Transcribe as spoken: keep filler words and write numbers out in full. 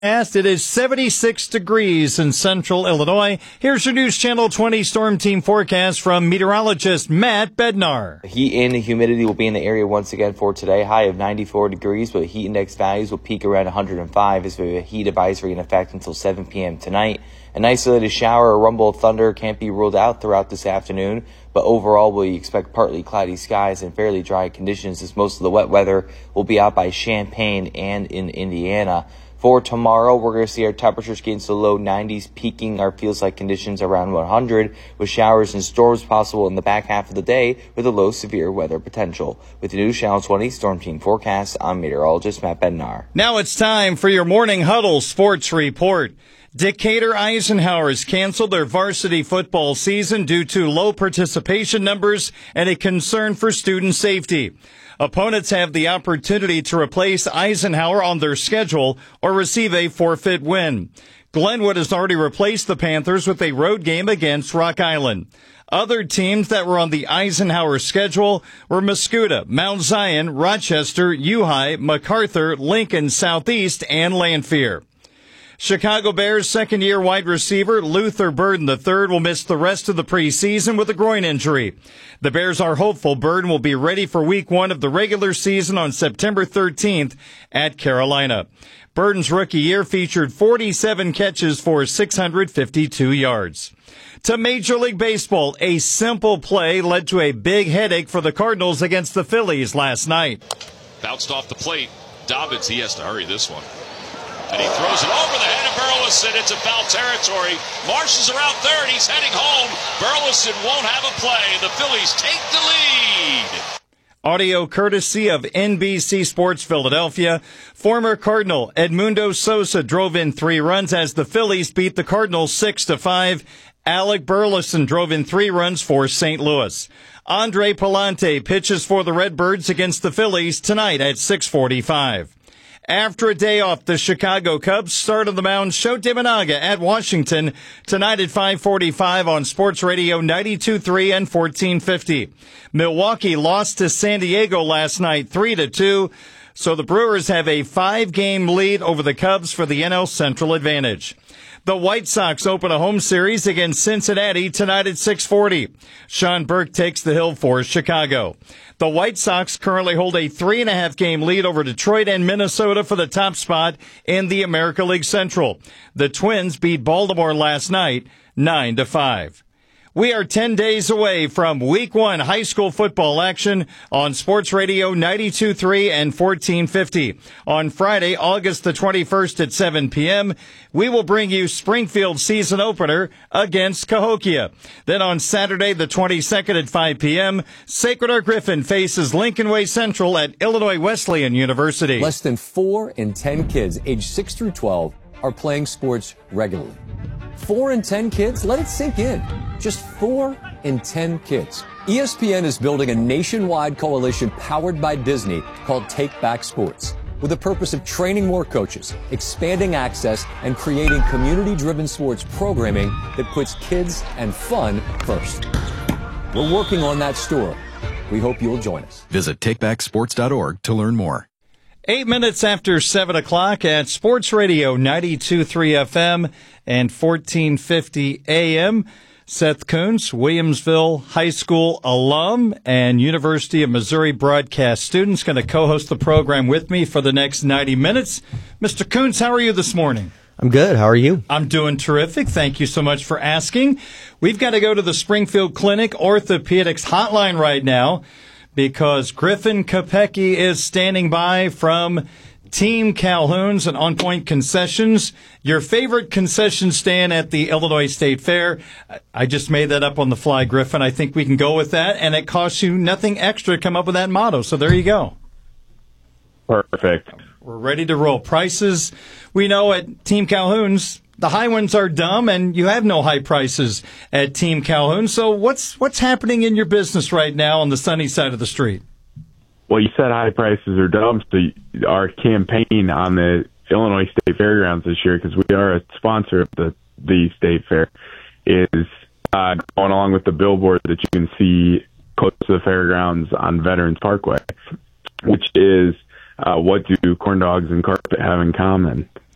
It is seventy-six degrees in central Illinois. Here's your News Channel twenty Storm Team forecast from meteorologist Matt Bednar. The heat and humidity will be in the area once again for today. High of ninety-four degrees, but heat index values will peak around one hundred five as we have a heat advisory in effect until seven p.m. tonight. An isolated shower or rumble of thunder can't be ruled out throughout this afternoon, but overall we expect partly cloudy skies and fairly dry conditions as most of the wet weather will be out by Champaign and in Indiana. For tomorrow, we're going to see our temperatures get into the low nineties, peaking our feels-like conditions around one hundred, with showers and storms possible in the back half of the day with a low severe weather potential. With the News Channel twenty Storm Team forecast, I'm meteorologist Matt Bednar. Now it's time for your Morning Huddle Sports Report. Decatur Eisenhower has canceled their varsity football season due to low participation numbers and a concern for student safety. Opponents have the opportunity to replace Eisenhower on their schedule or receive a forfeit win. Glenwood has already replaced the Panthers with a road game against Rock Island. Other teams that were on the Eisenhower schedule were Mascoutah, Mount Zion, Rochester, U-High, MacArthur, Lincoln Southeast, and Lanphier. Chicago Bears second-year wide receiver Luther Burden the third will miss the rest of the preseason with a groin injury. The Bears are hopeful Burden will be ready for week one of the regular season on September thirteenth at Carolina. Burden's rookie year featured forty-seven catches for six hundred fifty-two yards. To Major League Baseball, a simple play led to a big headache for the Cardinals against the Phillies last night. Bounced off the plate. Dobbins, he has to hurry this one. And he throws it over the head of Burleson. It's a foul territory. Marsh is around third. He's heading home. Burleson won't have a play. The Phillies take the lead. Audio courtesy of N B C Sports Philadelphia. Former Cardinal Edmundo Sosa drove in three runs as the Phillies beat the Cardinals six to five. Alec Burleson drove in three runs for Saint Louis. Andre Palante pitches for the Redbirds against the Phillies tonight at six forty-five. After a day off, the Chicago Cubs start on the mound Sho Imanaga at Washington tonight at five forty-five on Sports Radio ninety-two point three and fourteen fifty. Milwaukee lost to San Diego last night three to two, so the Brewers have a five-game lead over the Cubs for the N L Central advantage. The White Sox open a home series against Cincinnati tonight at six forty. Sean Burke takes the hill for Chicago. The White Sox currently hold a three and a half game lead over Detroit and Minnesota for the top spot in the America League Central. The Twins beat Baltimore last night nine to five. We are ten days away from week one high school football action on Sports Radio ninety-two point three and fourteen fifty. On Friday, August the twenty-first at seven p.m., we will bring you Springfield season opener against Cahokia. Then on Saturday the twenty-second at five p.m., Sacred Heart Griffin faces Lincoln Way Central at Illinois Wesleyan University. Less than four in ten kids aged six through twelve are playing sports regularly. Four in ten kids? Let it sink in. Just four in ten kids. E S P N is building a nationwide coalition powered by Disney called Take Back Sports, with the purpose of training more coaches, expanding access, and creating community-driven sports programming that puts kids and fun first. We're working on that story. We hope you'll join us. Visit take back sports dot org to learn more. Eight minutes after seven o'clock at Sports Radio ninety-two point three F M and fourteen fifty A M. Seth Kuntz, Williamsville High School alum and University of Missouri broadcast student, going to co-host the program with me for the next ninety minutes. Mister Kuntz, how are you this morning? I'm good. How are you? I'm doing terrific. Thank you so much for asking. We've got to go to the Springfield Clinic Orthopedics hotline right now, because Griffin Kopecky is standing by from Team Calhoun's and On Point Concessions, your favorite concession stand at the Illinois State Fair. I just made that up on the fly, Griffin. I think we can go with that, and it costs you nothing extra to come up with that motto. So there you go. Perfect. We're ready to roll. Prices, we know at Team Calhoun's, the high ones are dumb, and you have no high prices at Team Calhoun. So what's what's happening in your business right now on the sunny side of the street? Well, you said high prices are dumb, so our campaign on the Illinois State Fairgrounds this year, because we are a sponsor of the, the State Fair, is uh, going along with the billboard that you can see close to the fairgrounds on Veterans Parkway, which is uh, what do corn dogs and carpet have in common?